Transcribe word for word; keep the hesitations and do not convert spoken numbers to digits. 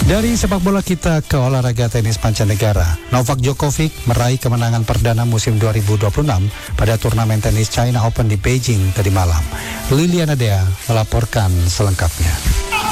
Dari sepak bola kita ke olahraga tenis mancanegara. Novak Djokovic meraih kemenangan perdana musim dua ribu dua puluh enam pada turnamen tenis China Open di Beijing tadi malam. Liliana Dea melaporkan selengkapnya.